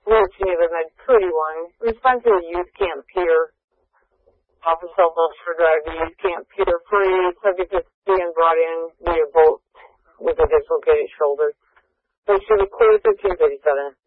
Little Geneva Med 31. Respond to the youth camp Peter. Officer Ulster Drive, the youth camp Peter Free. Subject is being brought in via boat with a dislocated shoulder. So she was clear 1537.